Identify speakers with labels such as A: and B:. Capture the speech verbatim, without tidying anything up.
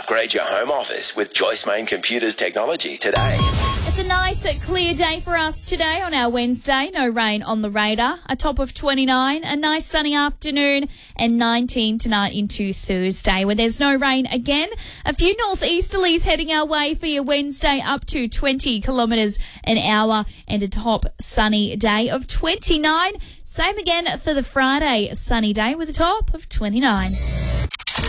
A: Upgrade your home office with Joyce Main Computers technology today.
B: It's a nice, clear day for us today on our Wednesday. No rain on the radar. A top of twenty-nine, a nice sunny afternoon, and nineteen tonight into Thursday, where there's no rain again. A few northeasterlies heading our way for your Wednesday, up to twenty kilometres an hour, and a top sunny day of twenty-nine. Same again for the Friday, sunny day with a top of twenty-nine.